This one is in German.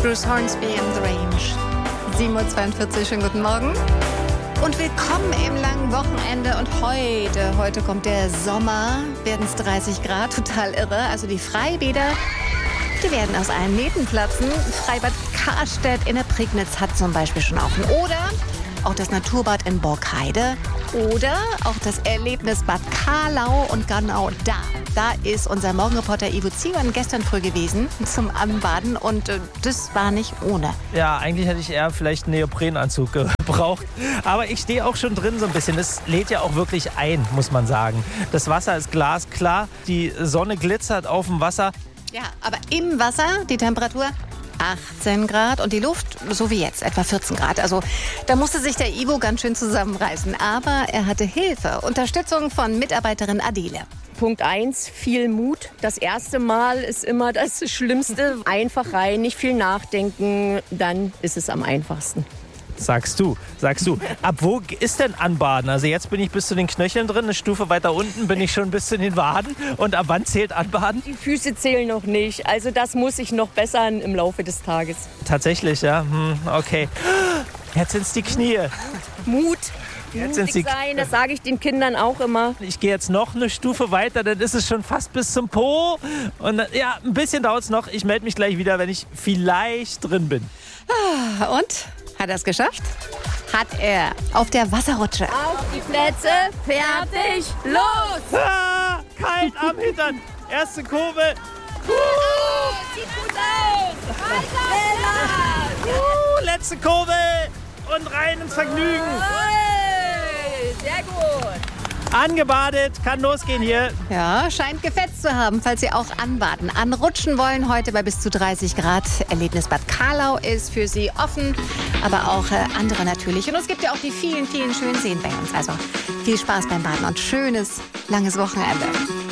Bruce Hornsby and the Range. 7:42 Uhr, schönen guten Morgen. Und willkommen im langen Wochenende. Und heute kommt der Sommer, werden es 30 Grad, total irre. Also die Freibäder, die werden aus allen Nähten platzen. Freibad Karstedt in der Prignitz hat zum Beispiel schon offen. Oder auch das Naturbad in Borkheide. Oder auch das Erlebnisbad Karlau. Und genau da ist unser Morgenreporter Ivo Ziegern gestern früh gewesen zum Anbaden. Und das war nicht ohne. Ja, eigentlich hätte ich eher vielleicht einen Neoprenanzug gebraucht. Aber ich stehe auch schon drin so ein bisschen. Es lädt ja auch wirklich ein, muss man sagen. Das Wasser ist glasklar. Die Sonne glitzert auf dem Wasser. Ja, aber im Wasser die Temperatur 18 Grad und die Luft, so wie jetzt, etwa 14 Grad. Also da musste sich der Ivo ganz schön zusammenreißen. Aber er hatte Hilfe, Unterstützung von Mitarbeiterin Adele. Punkt 1, viel Mut. Das erste Mal ist immer das Schlimmste. Einfach rein, nicht viel nachdenken, dann ist es am einfachsten. Sagst du. Ab wo ist denn Anbaden? Also jetzt bin ich bis zu den Knöcheln drin, eine Stufe weiter unten bin ich schon bis zu den Waden. Und ab wann zählt Anbaden? Die Füße zählen noch nicht. Also das muss ich noch bessern im Laufe des Tages. Tatsächlich, ja? Okay. Jetzt sind's die Knie. Mut. Jetzt sind Mutig sein, das sage ich den Kindern auch immer. Ich gehe jetzt noch eine Stufe weiter, dann ist es schon fast bis zum Po. Und ja, ein bisschen dauert es noch. Ich melde mich gleich wieder, wenn ich vielleicht drin bin. Und? Hat er es geschafft? Hat er. Auf der Wasserrutsche. Auf die Plätze, fertig, los! Kalt am Hintern. Erste Kurve. Sieht gut aus! Weiter! Letzte Kurve. Und rein ins Vergnügen. Sehr gut. Angebadet, kann losgehen hier. Ja, scheint gefetzt zu haben, falls Sie auch anbaden. Anrutschen wollen heute bei bis zu 30 Grad. Erlebnisbad Karlau ist für Sie offen, aber auch andere natürlich. Und es gibt ja auch die vielen, vielen schönen Seen bei uns. Also viel Spaß beim Baden und schönes, langes Wochenende.